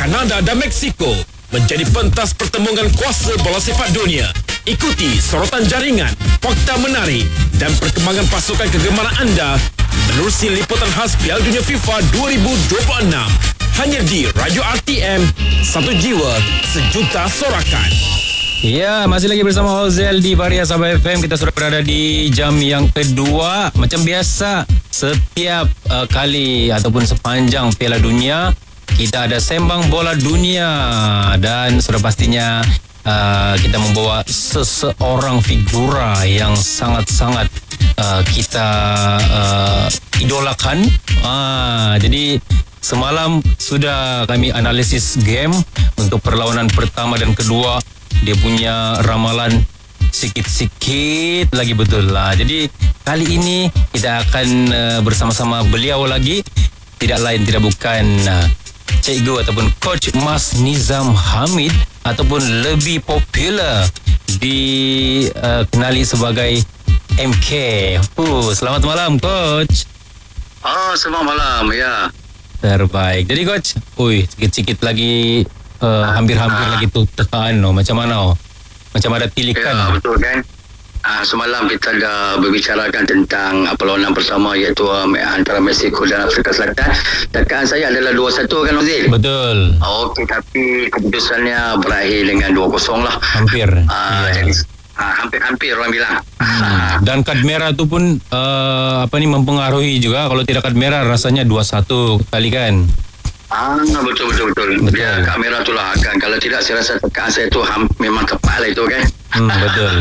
Kanada dan Meksiko menjadi pentas pertembungan kuasa bola sepak dunia. Ikuti sorotan jaringan, fakta menarik dan perkembangan pasukan kegemaran anda menerusi liputan khas Piala Dunia FIFA 2026. Hanya di Radio RTM, satu jiwa, sejuta sorakan. Ya, masih lagi bersama Ozel di Varia Sabah FM. Kita sudah berada di jam yang kedua. Macam biasa, setiap kali ataupun sepanjang Piala Dunia, kita ada sembang bola dunia. Dan sudah pastinya kita membawa seseorang figura yang sangat-sangat kita idolakan. Jadi semalam sudah kami analisis game untuk perlawanan pertama dan kedua. Dia punya ramalan sikit-sikit lagi betul lah. Jadi kali ini kita akan bersama-sama beliau lagi. Tidak lain tidak bukan Cikgu ataupun Coach Mas Nizam Hamid, ataupun lebih popular dikenali sebagai MK. Selamat malam Coach. Selamat malam ya. Terbaik. Jadi Coach, sikit-sikit lagi hampir-hampir lagi tu tekan macam mana? Macam ada tilikan. Ya, betul kan? Semalam kita dah berbicarakan tentang perlawanan bersama, iaitu antara Mexico dan Afrika Selatan. Tekaan saya adalah 2-1 kan Ozil? Betul. Okey, tapi keputusannya berakhir dengan 2-0 lah. Hampir. Jadi hampir orang bilang. Dan kad merah tu pun mempengaruhi juga. Kalau tidak kad merah rasanya 2-1 kali kan. Betul. Dia kamera tu lah akan. Kalau tidak saya rasa tekaan saya tu memang tepat lah itu kan. Betul.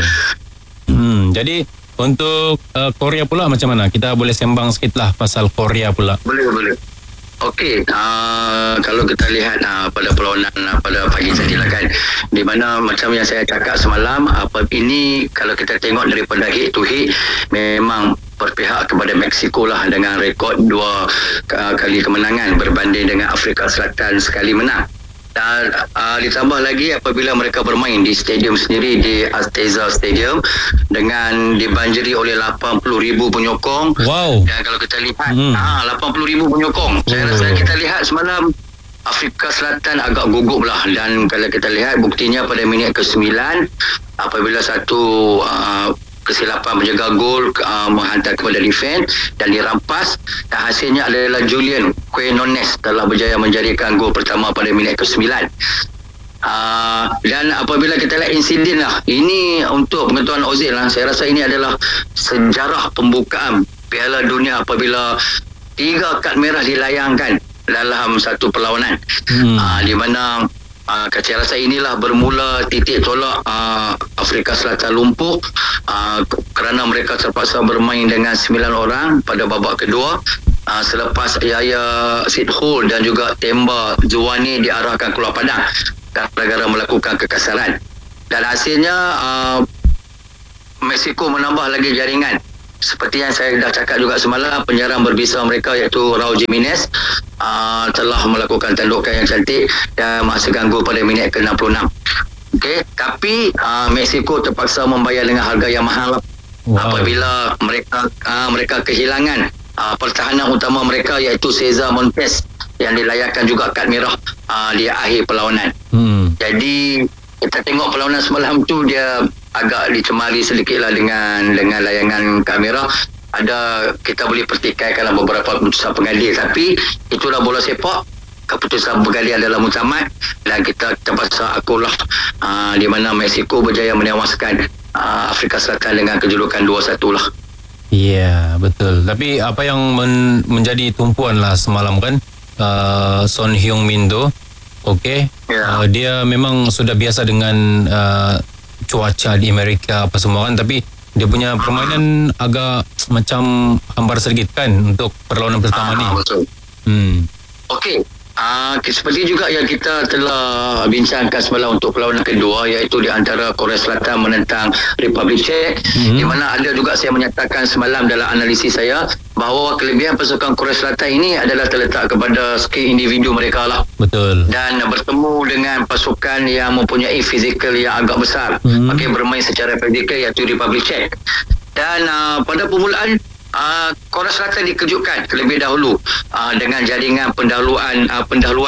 Jadi untuk Korea pula macam mana? Kita boleh sembang sikit lah pasal Korea pula. Boleh. Okey, kalau kita lihat pada perlawanan pada pagi tadi lah kan, di mana macam yang saya cakap semalam, ini kalau kita tengok daripada hit to hit memang berpihak kepada Mexico lah dengan rekod 2 kali kemenangan berbanding dengan Afrika Selatan sekali menang. Dan ditambah lagi apabila mereka bermain di stadium sendiri, di Azteca Stadium, dengan dibanjiri oleh 80,000 penyokong. Wow. Dan kalau kita lihat 80,000 penyokong, saya rasa kita lihat semalam Afrika Selatan agak gugup lah. Dan kalau kita lihat buktinya pada minit ke-9 apabila satu kesilapan penjaga gol menghantar kepada defense dan dirampas, dan hasilnya adalah Julian Quinones telah berjaya menjadikan gol pertama pada minit ke-9. Dan apabila kita lihat insiden lah, ini untuk pengetahuan Ozil lah, saya rasa ini adalah sejarah pembukaan Piala Dunia apabila 3 kad merah dilayangkan dalam satu perlawanan. Di mana saya rasa inilah bermula titik tolak Afrika Selatan lumpuh kerana mereka terpaksa bermain dengan 9 orang pada babak kedua selepas Yaya Sidhul dan juga Temba Zuwani diarahkan keluar padang gara-gara melakukan kekasaran. Dan hasilnya Mexico menambah lagi jaringan. Seperti yang saya dah cakap juga semalam, penyerang berbisa mereka iaitu Raul Jimenez telah melakukan tandukan yang cantik dan menghasilkan gol pada minit ke-66. Okey, tapi Mexico terpaksa membayar dengan harga yang mahal apabila mereka kehilangan pertahanan utama mereka iaitu Cesar Montes yang dilayangkan juga kad merah di akhir perlawanan. Jadi kita tengok perlawanan semalam tu dia agak dicemari sedikitlah dengan layangan kamera. Kita boleh pertikaikanlah beberapa keputusan pengadil, tapi itulah bola sepak. Keputusan pengadil adalah muktamad dan kita terpaksa akulah di mana Mexico berjaya menewaskan Afrika Selatan dengan kejulukan 2-1 lah. Ya, betul. Tapi apa yang menjadi tumpuan lah semalam kan, Son Heung-min tu, dia memang sudah biasa dengan cuaca di Amerika apa semua kan, tapi dia punya permainan agak macam hambar sedikit kan untuk perlawanan pertama ni. Betul. Okey. Seperti juga yang kita telah bincangkan semalam untuk perlawanan kedua, iaitu di antara Korea Selatan menentang Republik Czech, di mana ada juga saya menyatakan semalam dalam analisis saya bahawa kelebihan pasukan Korea Selatan ini adalah terletak kepada skill individu mereka lah. Betul. Dan bertemu dengan pasukan yang mempunyai fizikal yang agak besar, bermain secara fizikal, iaitu Republik Czech. Dan pada permulaan Korea Selatan dikejutkan terlebih dahulu dengan jaringan pendahuluan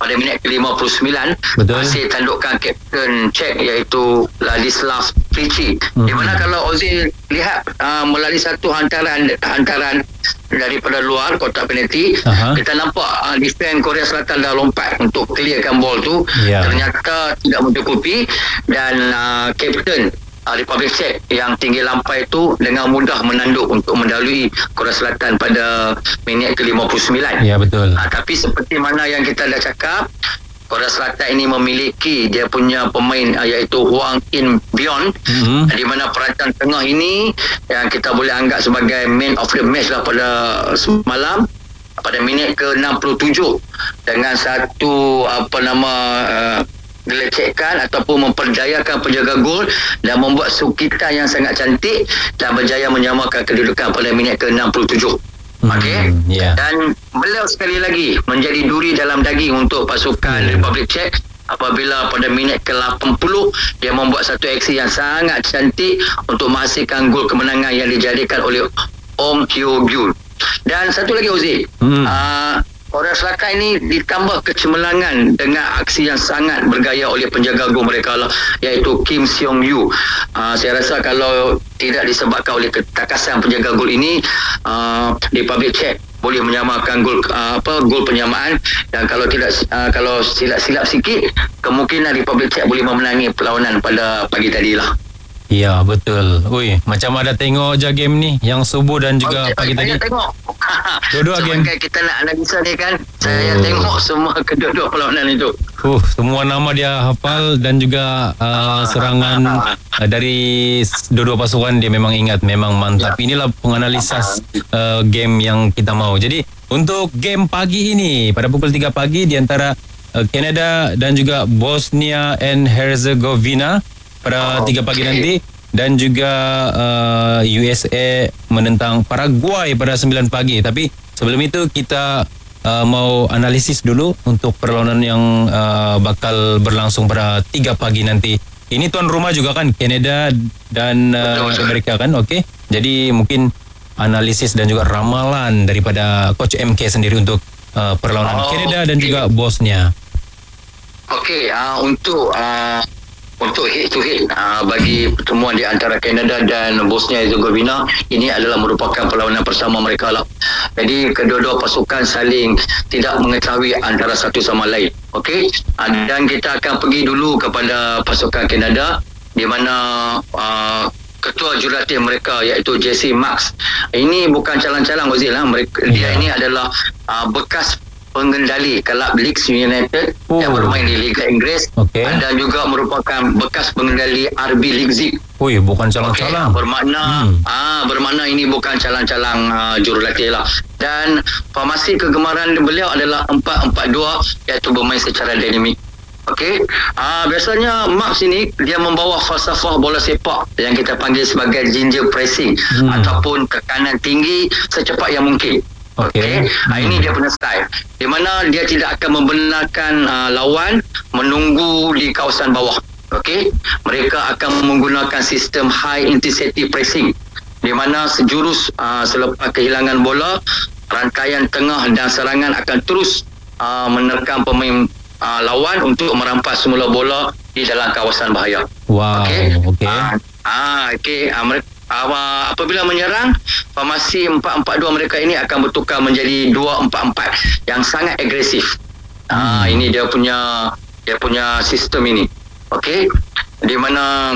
pada minit ke-59 Betul. masih tandukan Kapten Czech iaitu Ladislav Klici. Di mana kalau Ozil lihat melalui satu hantaran daripada luar kotak penalti, kita nampak defend Korea Selatan dah lompat untuk clearkan ball tu, ternyata tidak mencukupi dan Kapten Republik Czech yang tinggi lampai itu dengan mudah menanduk untuk mendalui Korea Selatan pada minit ke-59. Ya, betul. Tapi seperti mana yang kita dah cakap, Korea Selatan ini memiliki dia punya pemain iaitu Hwang In-beon, di mana perancang tengah ini yang kita boleh anggap sebagai man of the match lah pada semalam pada minit ke-67 dengan satu dilecehkan ataupun memperdayakan penjaga gol dan membuat sukitan yang sangat cantik dan berjaya menyamakan kedudukan pada minit ke-67. Dan beliau sekali lagi menjadi duri dalam daging untuk pasukan Republik Czech apabila pada minit ke-80 dia membuat satu aksi yang sangat cantik untuk menghasilkan gol kemenangan yang dijadikan oleh Ong Hyo-gyul. Dan satu lagi Ozil, Korea Selatan ini ditambah kecemerlangan dengan aksi yang sangat bergaya oleh penjaga gol mereka lah, iaitu Kim Seong-yu. Saya rasa kalau tidak disebabkan oleh ketakasan penjaga gol ini, Republik Czech boleh menyamakan gol penyamaan, dan kalau silap sikit kemungkinan Republik Czech boleh memenangi perlawanan pada pagi tadi lah. Ya, betul. Ui, macam ada tengok je game ni yang subuh dan juga pagi tadi. Tengok. Dua-dua game. Kita nak analisa ni kan, saya tengok semua kedua-dua perlawanan itu. Semua nama dia hafal dan juga serangan dari dua-dua pasukan dia memang ingat, memang mantap. Inilah penganalisis game yang kita mau. Jadi untuk game pagi ini pada pukul 3 pagi di antara Canada dan juga Bosnia and Herzegovina pada 3 pagi nanti, dan juga USA menentang Paraguay pada 9 pagi. Tapi sebelum itu kita mau analisis dulu untuk perlawanan yang bakal berlangsung pada 3 pagi nanti. Ini tuan rumah juga kan, Canada dan Amerika kan, okey. Jadi mungkin analisis dan juga ramalan daripada Coach MK sendiri untuk perlawanan Canada dan juga Bosnia. Okey, untuk head to head bagi pertemuan di antara Canada dan Bosnia Herzegovina, ini adalah merupakan perlawanan bersama mereka lah. Jadi kedua-dua pasukan saling tidak mengetahui antara satu sama lain. Okey, dan kita akan pergi dulu kepada pasukan Canada, di mana ketua jurulatih mereka iaitu Jesse Marks ini bukan calang-calang Ozil lah. Dia ini adalah bekas pengendali kelab Leeds United yang bermain di Liga Inggeris, dan juga merupakan bekas pengendali RB Leipzig. Bukan calang-calang. Bermakna ini bukan calang-calang jurulatih lah. Dan formasi kegemaran beliau adalah 4-4-2, iaitu bermain secara dinamik. Biasanya Marks ini dia membawa falsafah bola sepak yang kita panggil sebagai ginger pressing ataupun tekanan tinggi secepat yang mungkin. Ini dia punya style, di mana dia tidak akan membenarkan lawan menunggu di kawasan bawah. Mereka akan menggunakan sistem high intensity pressing, di mana sejurus selepas kehilangan bola, rantaian tengah dan serangan akan terus menerkam pemain lawan untuk merampas semula bola di dalam kawasan bahaya. Apabila menyerang, formasi 4-4-2 mereka ini akan bertukar menjadi 2-4-4 yang sangat agresif. Ini dia punya sistem ini. Di mana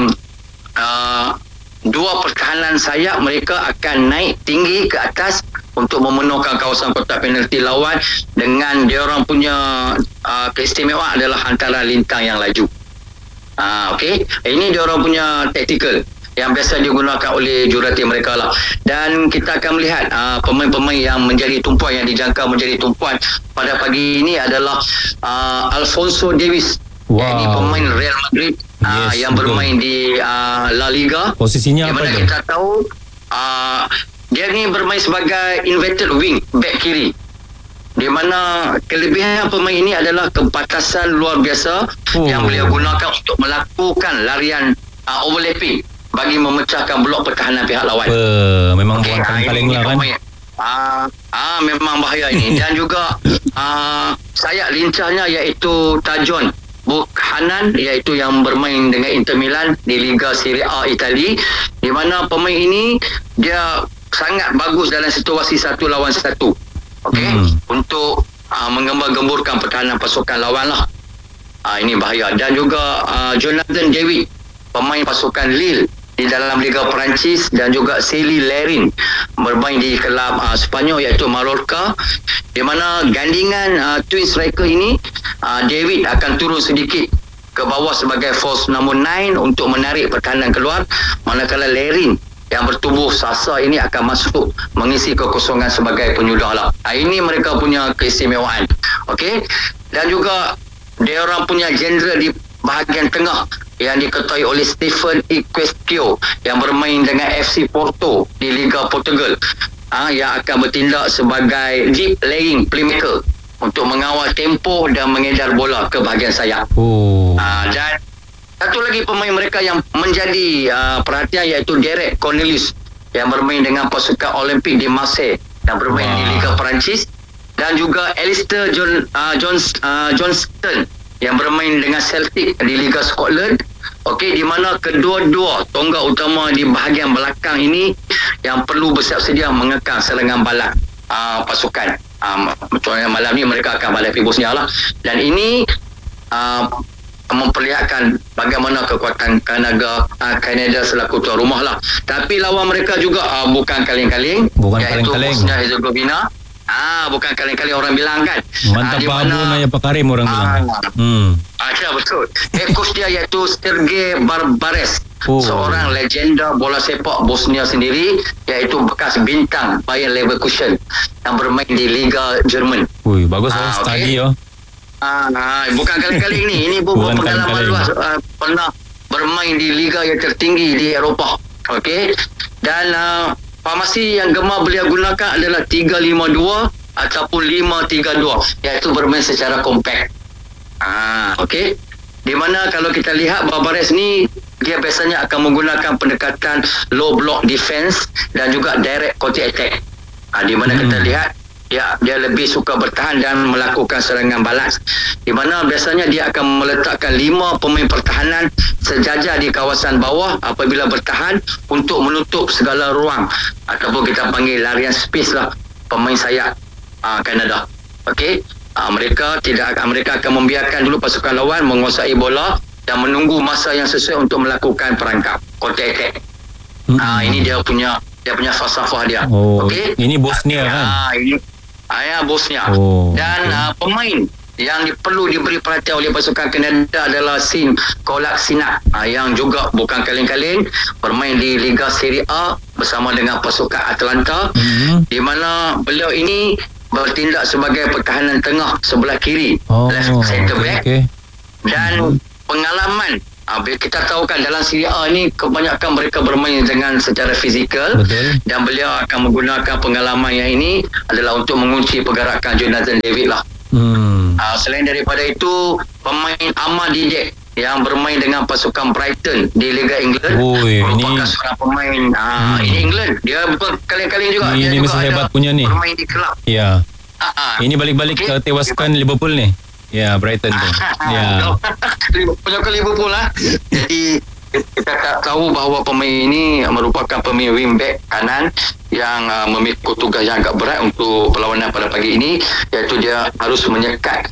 dua pertahanan sayap mereka akan naik tinggi ke atas untuk memenuhkan kawasan kotak penalti lawan, dengan dia orang punya keistimewaan adalah hantaran lintang yang laju. Ini dia orang punya tactical yang biasa digunakan oleh jurulatih mereka lah. Dan kita akan melihat pemain-pemain yang menjadi tumpuan, yang dijangka menjadi tumpuan pada pagi ini adalah Alphonso Davies. Ini pemain Real Madrid yang bermain di La Liga. Posisinya apa tu? Kita tahu dia ni bermain sebagai inverted wing, back kiri, di mana kelebihan pemain ini adalah kepatasan luar biasa yang beliau gunakan untuk melakukan larian overlapping bagi memecahkan blok pertahanan pihak lawan. Memang bukan paling lah kan. Memang bahaya ini. Dan juga sayap lincahnya iaitu Tajon Buchanan, iaitu yang bermain dengan Inter Milan di Liga Serie A Itali, di mana pemain ini dia sangat bagus dalam situasi 1 lawan 1. Okey, untuk menggembar-gemburkan pertahanan pasukan lawan lah. Ini bahaya. Dan juga Jonathan David, pemain pasukan Lille di dalam Liga Perancis, dan juga Sally Lerin bermain di kelab Sepanyol iaitu Mallorca, di mana gandingan twin striker ini David akan turun sedikit ke bawah sebagai false number 9 untuk menarik pertahanan keluar, manakala Lerin yang bertubuh sasa ini akan masuk mengisi kekosongan sebagai penyudah lah. Ini mereka punya keistimewaan. Okey, dan juga dia orang punya general di bahagian tengah yang diketuai oleh Stephen Equestio yang bermain dengan FC Porto di Liga Portugal, yang akan bertindak sebagai deep laying playmaker untuk mengawal tempo dan mengedar bola ke bahagian sayap. Dan satu lagi pemain mereka yang menjadi perhatian iaitu Derek Cornelius yang bermain dengan pasukan Olimpik di Marseille yang bermain di Liga Perancis, dan juga Alistair Johnston yang bermain dengan Celtic di Liga Scotland. Okey, di mana kedua-dua tonggak utama di bahagian belakang ini yang perlu bersiap sedia mengekang serangan balas pasukan. Contohnya malam ni mereka akan balai Bosnia lah, dan ini memperlihatkan bagaimana kekuatan Kanada selaku tuan rumah lah. Tapi lawan mereka juga bukan kaleng-kaleng, iaitu Bosnia Herzegovina. Bukan kaleng-kaleng orang bilang kan. Mantap babu naya pakarim orang bilang. Ya, betul. Coach dia iaitu Sergei Barbares, seorang legenda bola sepak Bosnia sendiri, iaitu bekas bintang Bayer Leverkusen yang bermain di Liga Jerman. Bagus study ya. Bukan kaleng-kaleng ni. Ini bukan pengalaman luas. Pernah bermain di liga yang tertinggi di Eropah. Okey. Dan formasi yang gemar beliau gunakan adalah 3-5-2 ataupun 5-3-2, iaitu bermain secara kompak. Okey. Di mana kalau kita lihat Barbares ni, dia biasanya akan menggunakan pendekatan low block defense dan juga direct counter attack. Di mana kita lihat dia lebih suka bertahan dan melakukan serangan balas, di mana biasanya dia akan meletakkan 5 pemain pertahanan sejajar di kawasan bawah apabila bertahan untuk menutup segala ruang ataupun kita panggil larian space lah pemain sayap Kanada. Okey, mereka akan membiarkan dulu pasukan lawan menguasai bola dan menunggu masa yang sesuai untuk melakukan perangkap counter attack. Ini dia punya falsafah dia. Okey, ini Bosnia kan? Ini Bosnia. Dan pemain yang perlu diberi perhatian oleh pasukan Kanada adalah Sim Kolaksina, yang juga bukan kaleng-kaleng, bermain di Liga Serie A bersama dengan pasukan Atlanta, di mana beliau ini bertindak sebagai pertahanan tengah sebelah kiri, left centre back. Dan pengalaman, kita tahu kan dalam Serie A ni kebanyakan mereka bermain dengan secara fizikal. Betul. Dan beliau akan menggunakan pengalaman yang ini adalah untuk mengunci pergerakan Jonathan David lah. Selain daripada itu, pemain Amad Didek yang bermain dengan pasukan Brighton di Liga England merupakan seorang pemain ini England. Dia bukan kaleng-kaleng juga. Ini dia juga hebat punya ni, bermain di kelab. Ya. Ini balik-balik tewaskan Liverpool ni. Ya, Brighton tu. Ya. Penyokong Liverpool lah. Jadi kita tahu bahawa pemain ini merupakan pemain wingback kanan yang memikul tugas yang agak berat untuk perlawanan pada pagi ini, iaitu dia harus menyekat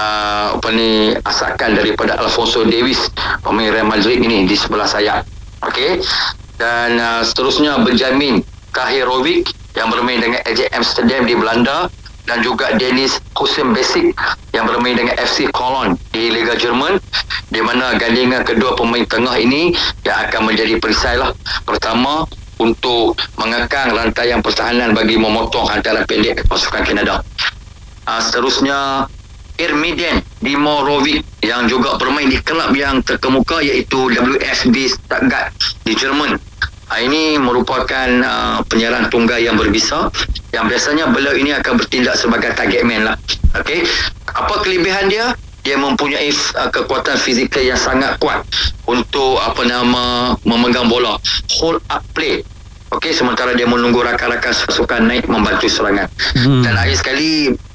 asakan daripada Alphonso Davies, pemain Real Madrid ini di sebelah sayap. Okey. Dan seterusnya Benjamin Kahirovic yang bermain dengan Ajax Amsterdam di Belanda, dan juga Dennis Kusenbesic yang bermain dengan FC Cologne di Liga Jerman, di mana gandingan kedua pemain tengah ini yang akan menjadi perisai lah. Pertama, untuk mengekang rantaian pertahanan bagi memotong hantaran pendek pasukan Kanada. Seterusnya Irmiden Dimorovic yang juga bermain di kelab yang terkemuka iaitu WFB Stuttgart di Jerman. Ini merupakan penyerang tunggal yang berbisa, yang biasanya beliau ini akan bertindak sebagai target man lah. Okey, apa kelebihan dia? Dia mempunyai kekuatan fizikal yang sangat kuat untuk memegang bola, hold up play. Okey, sementara dia menunggu rakan-rakan pasukan naik membantu serangan. Dan akhir sekali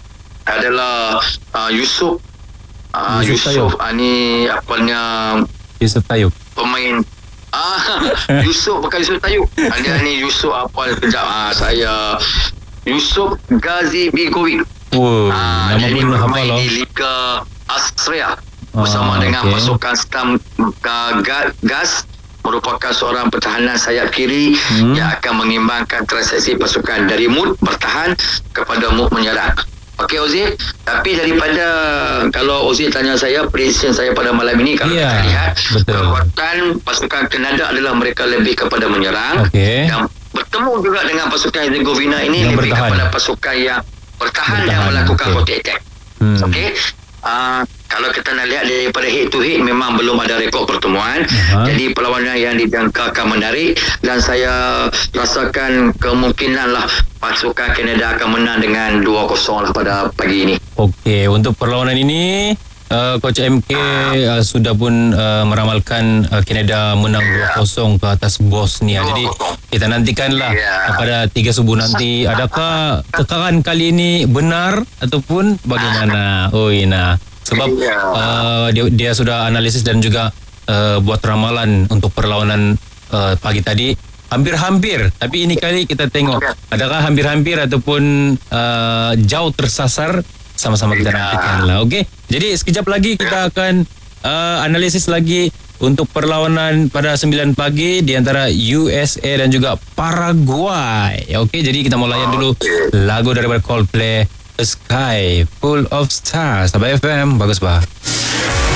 adalah Yusof. Yusof Yusof ni apanya Yusof Tayub. pemain Yusof bukan Yusof Tayub. Dia ni Yusof apa kejap saya Yusof Ghazi Bigovic. Oh, nama dia ni pun hafal bermain lah. di Liga Austria bersama dengan okey. pasukan Stam Gas, merupakan seorang pertahanan sayap kiri yang akan mengimbangkan transaksi pasukan dari mood bertahan kepada mood menyerang. Okey Ozil, tapi daripada kalau Ozil tanya saya prediction saya pada malam ini, kalau Ya, kita lihat betul. kekuatan pasukan Kanada adalah mereka lebih kepada menyerang Okey. dan bertemu juga dengan pasukan Herzegovina ini Yang lebih bertahan. kepada pasukan yang bertahan dan melakukan okey. counter attack. Okey. Kalau kita nak lihat daripada head to head memang belum ada rekod pertemuan. Jadi perlawanan yang dijangkakan menarik dan saya rasakan kemungkinan lah pasukan Kanada akan menang dengan 2-0 lah pada pagi ini. Okey, untuk perlawanan ini Coach MK sudah pun meramalkan Kanada menang 2-0 ke atas Bosnia. Jadi kita nantikanlah pada 3 subuh nanti adakah kekalan kali ini benar ataupun bagaimana. Oh Ina, sebab dia sudah analisis dan juga buat ramalan untuk perlawanan pagi tadi. Hampir-hampir, tapi ini kali kita tengok adakah hampir-hampir ataupun jauh tersasar. Sama-sama kita nantikan lah. Okey, jadi sekejap lagi kita akan analisis lagi untuk perlawanan pada 9 pagi di antara USA dan juga Paraguay. Okey, jadi kita mau layan dulu lagu daripada Coldplay, A Sky Full of Stars. Sabah FM, bagus bah.